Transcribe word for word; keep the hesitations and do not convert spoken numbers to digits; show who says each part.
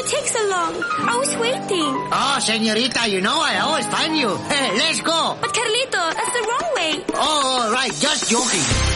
Speaker 1: you take so long? I was waiting.
Speaker 2: Oh, senorita, you know I always find you. Let's go.
Speaker 1: But Carlito, that's the wrong way.
Speaker 2: Oh, right, just joking.